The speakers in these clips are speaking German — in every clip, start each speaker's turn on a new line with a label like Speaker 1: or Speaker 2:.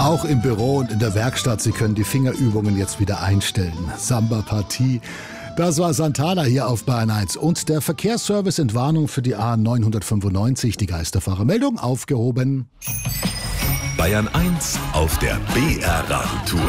Speaker 1: Auch im Büro und in der Werkstatt, Sie können die Fingerübungen jetzt wieder einstellen. Samba-Partie. Das war Santana hier auf Bayern 1. Und der Verkehrsservice in Warnung für die A995, die Geisterfahrermeldung aufgehoben.
Speaker 2: Bayern 1 auf der BR-Radeltour.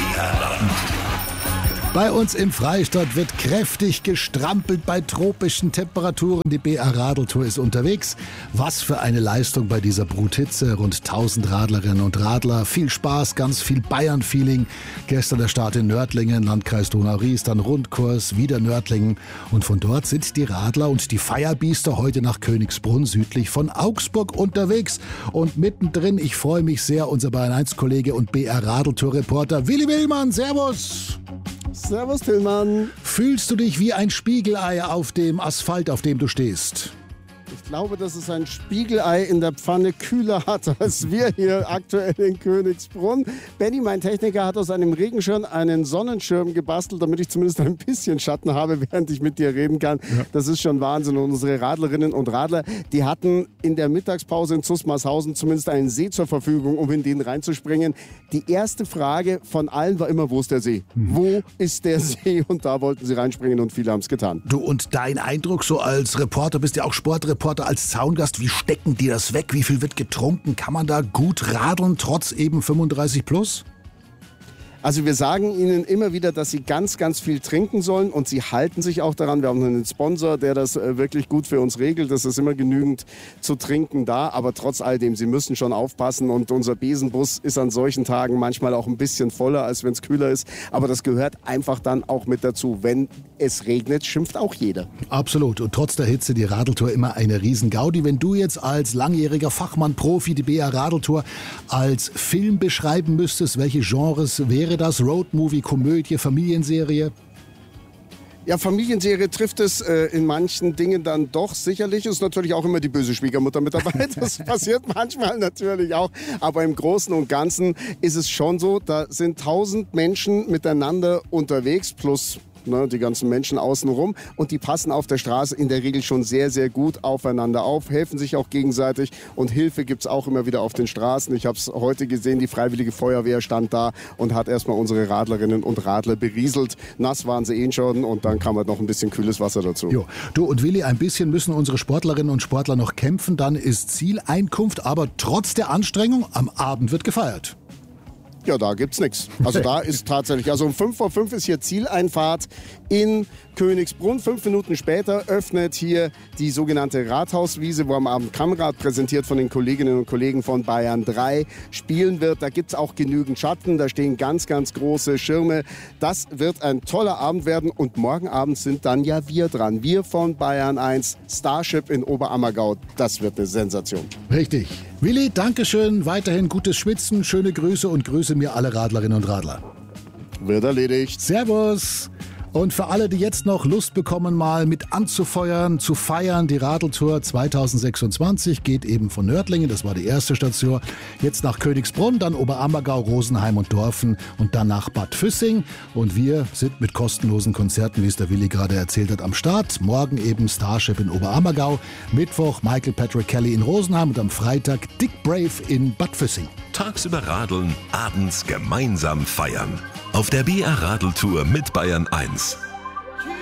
Speaker 1: Bei uns im Freistaat wird kräftig gestrampelt bei tropischen Temperaturen. Die BR-Radeltour ist unterwegs. Was für eine Leistung bei dieser Bruthitze. Rund 1000 Radlerinnen und Radler. Viel Spaß, ganz viel Bayern-Feeling. Gestern der Start in Nördlingen, Landkreis Donau-Ries, dann Rundkurs, wieder Nördlingen. Und von dort sind die Radler und die Feierbiester heute nach Königsbrunn südlich von Augsburg unterwegs. Und mittendrin, ich freue mich sehr, unser Bayern-1-Kollege und BR-Radeltour-Reporter Willi Willmann. Servus!
Speaker 3: Servus, Tillmann.
Speaker 1: Fühlst du dich wie ein Spiegelei auf dem Asphalt, auf dem du stehst?
Speaker 3: Ich glaube, dass es ein Spiegelei in der Pfanne kühler hat, als wir hier aktuell in Königsbrunn. Benny, mein Techniker, hat aus einem Regenschirm einen Sonnenschirm gebastelt, damit ich zumindest ein bisschen Schatten habe, während ich mit dir reden kann. Ja. Das ist schon Wahnsinn. Und unsere Radlerinnen und Radler, die hatten in der Mittagspause in Zusmarshausen zumindest einen See zur Verfügung, um in den reinzuspringen. Die erste Frage von allen war immer, wo ist der See? Wo ist der See? Und da wollten sie reinspringen und viele haben es getan.
Speaker 1: Du, und dein Eindruck so als Reporter, bist ja auch Sportreporter, als Zaungast, wie stecken die das weg? Wie viel wird getrunken? Kann man da gut radeln, trotz eben 35 plus?
Speaker 3: Also wir sagen ihnen immer wieder, dass sie ganz, ganz viel trinken sollen und sie halten sich auch daran. Wir haben einen Sponsor, der das wirklich gut für uns regelt. Es ist immer genügend zu trinken da, aber trotz all dem, sie müssen schon aufpassen und unser Besenbus ist an solchen Tagen manchmal auch ein bisschen voller, als wenn es kühler ist. Aber das gehört einfach dann auch mit dazu. Wenn es regnet, schimpft auch jeder.
Speaker 1: Absolut. Und trotz der Hitze die Radeltour immer eine Riesengaudi. Wenn du jetzt als langjähriger Fachmann, Profi die BR Radeltour als Film beschreiben müsstest, welche Genres wäre das? Roadmovie, Komödie, Familienserie?
Speaker 3: Ja, Familienserie trifft es in manchen Dingen dann doch sicherlich. Ist natürlich auch immer die böse Schwiegermutter mit dabei. Das passiert manchmal natürlich auch. Aber im Großen und Ganzen ist es schon so, da sind 1000 Menschen miteinander unterwegs plus die ganzen Menschen außenrum und die passen auf der Straße in der Regel schon sehr, sehr gut aufeinander auf, helfen sich auch gegenseitig und Hilfe gibt es auch immer wieder auf den Straßen. Ich habe es heute gesehen, die Freiwillige Feuerwehr stand da und hat erstmal unsere Radlerinnen und Radler berieselt. Nass waren sie schon und dann kam halt noch ein bisschen kühles Wasser dazu.
Speaker 1: Jo. Du und Willi, ein bisschen müssen unsere Sportlerinnen und Sportler noch kämpfen, dann ist Zieleinkunft, aber trotz der Anstrengung, am Abend wird gefeiert.
Speaker 3: Ja, da gibt's nichts. Also da ist tatsächlich, also um 5:05 ist hier Zieleinfahrt in Königsbrunn. 5 Minuten später öffnet hier die sogenannte Rathauswiese, wo am Abend Kammrad präsentiert von den Kolleginnen und Kollegen von Bayern 3 spielen wird. Da gibt's auch genügend Schatten, da stehen ganz, ganz große Schirme. Das wird ein toller Abend werden und morgen Abend sind dann ja wir dran. Wir von Bayern 1, Starship in Oberammergau. Das wird eine Sensation.
Speaker 1: Richtig. Willi, Dankeschön, weiterhin gutes Schwitzen, schöne Grüße und grüße mir alle Radlerinnen und Radler.
Speaker 3: Wird erledigt.
Speaker 1: Servus. Und für alle, die jetzt noch Lust bekommen, mal mit anzufeuern, zu feiern, die Radeltour 2026 geht eben von Nördlingen, das war die erste Station, jetzt nach Königsbrunn, dann Oberammergau, Rosenheim und Dorfen und dann nach Bad Füssing. Und wir sind mit kostenlosen Konzerten, wie es der Willi gerade erzählt hat, am Start. Morgen eben Starship in Oberammergau, Mittwoch Michael Patrick Kelly in Rosenheim und am Freitag Dick Brave in Bad Füssing.
Speaker 2: Tagsüber radeln, abends gemeinsam feiern. Auf der BR Radeltour mit Bayern 1.